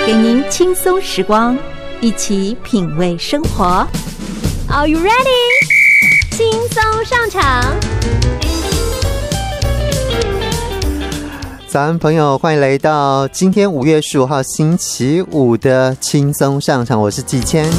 给您轻松时光，一起品味生活。Are you ready？ 轻松上场。 早安朋友，欢迎来到今天5月15号星期五的轻松上场，我是季谦。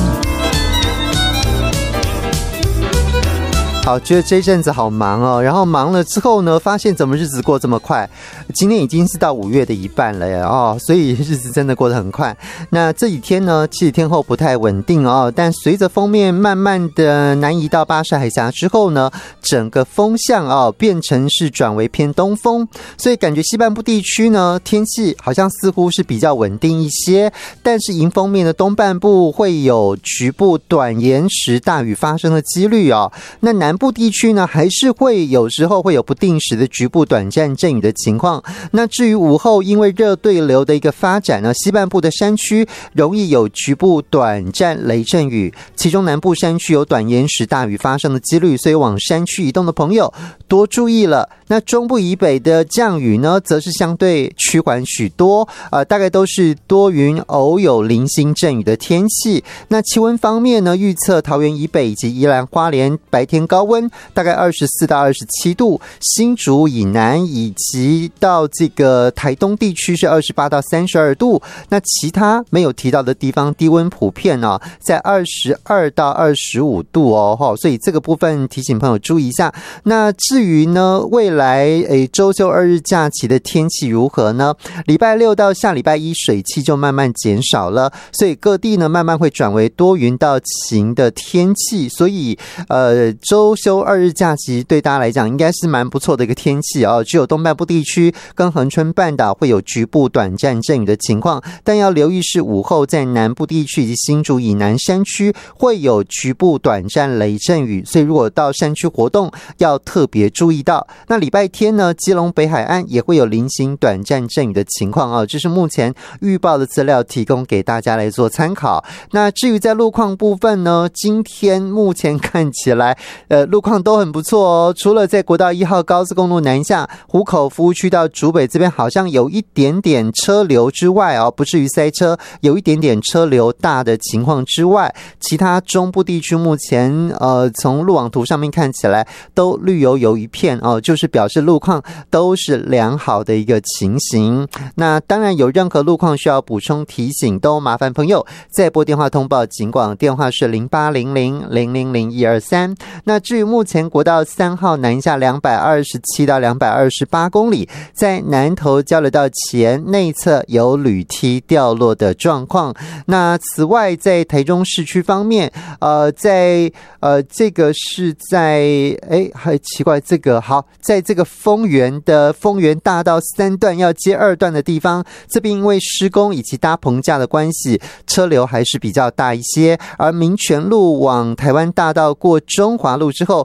好，觉得这一阵子好忙哦，然后忙了之后呢，发现怎么日子过这么快，今天已经是到5月的一半了耶哦，所以日子真的过得很快。那这几天呢，其实天候不太稳定哦，但随着锋面慢慢的南移到巴士海峡之后呢，整个风向哦变成是转为偏东风，所以感觉西半部地区呢天气好像似乎是比较稳定一些，但是迎风面的东半部会有局部短延时大雨发生的几率哦。那南部地区呢，还是会有时候会有不定时的局部短暂阵雨的情况。那至于午后，因为热对流的一个发展呢，西半部的山区容易有局部短暂雷阵雨，其中南部山区有短延时大雨发生的几率，所以往山区移动的朋友多注意了。那中部以北的降雨呢，则是相对趋缓许多，大概都是多云偶有零星阵雨的天气。那气温方面呢，预测桃园以北以及宜兰花莲白天高温大概24到27度，新竹以南以及到这个台东地区是28到32度，那其他没有提到的地方低温普遍哦，在22到25度哦，所以这个部分提醒朋友注意一下。那至于呢，未来周休2日假期的天气如何呢？礼拜6到下礼拜1水汽就慢慢减少了，所以各地呢慢慢会转为多云到晴的天气，所以周休2日假期对大家来讲应该是蛮不错的一个天气哦。只有东半部地区跟恒春半岛会有局部短暂阵雨的情况，但要留意是午后在南部地区以及新竹以南山区会有局部短暂雷阵雨，所以如果到山区活动要特别注意到。那礼拜天呢，基隆北海岸也会有零星短暂阵雨的情况哦，这是目前预报的资料，提供给大家来做参考。那至于在路况部分呢，今天目前看起来路况都很不错哦，除了在国道1号高速公路南下湖口服务区到竹北这边好像有一点点车流之外哦，不至于塞车，有一点点车流大的情况之外，其他中部地区目前从路网图上面看起来都绿油油一片哦，就是表示路况都是良好的一个情形。那当然有任何路况需要补充提醒，都麻烦朋友再拨电话通报警广，电话是0800000123。那至于目前国道3号南下227到228公里，在南投交流道前内侧有铝梯掉落的状况。那此外在台中市区方面，这个是在很奇怪，这个好，在这个丰原的丰原大道3段要接2段的地方，这边因为施工以及搭棚架的关系，车流还是比较大一些。而民权路往台湾大道过中华路之后，